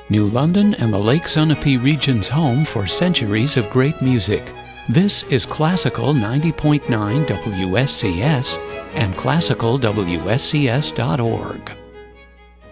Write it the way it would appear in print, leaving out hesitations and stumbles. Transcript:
New London and the Lake Sunapee region's home for centuries of great music. This is Classical 90.9 WSCS and classicalwscs.org.